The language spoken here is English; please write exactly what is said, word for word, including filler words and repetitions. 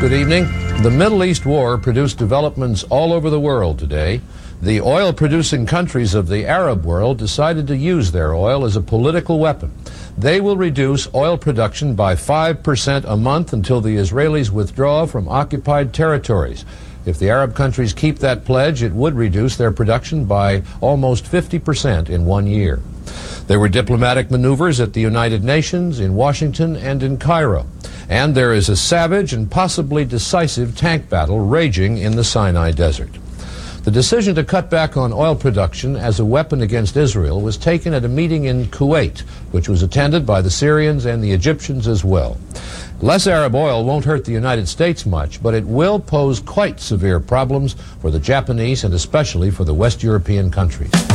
Good evening. The Middle East war produced developments all over the world today. The oil-producing countries of the Arab world decided to use their oil as a political weapon. They will reduce oil production by five percent a month until the Israelis withdraw from occupied territories. If the Arab countries keep that pledge, it would reduce their production by almost fifty percent in one year. There were diplomatic maneuvers at the United Nations, in Washington, and in Cairo. And there is a savage and possibly decisive tank battle raging in the Sinai Desert. The decision to cut back on oil production as a weapon against Israel was taken at a meeting in Kuwait, which was attended by the Syrians and the Egyptians as well. Less Arab oil won't hurt the United States much, but it will pose quite severe problems for the Japanese and especially for the West European countries.